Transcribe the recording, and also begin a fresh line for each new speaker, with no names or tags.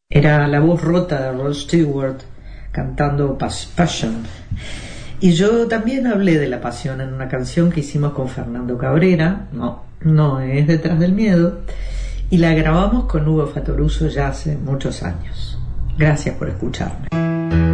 Era la voz rota de Rod Stewart cantando Passion. Y yo también hablé de la pasión en una canción que hicimos con Fernando Cabrera, no es Detrás del Miedo, y la grabamos con Hugo Fatoruso ya hace muchos años. Gracias por escucharme.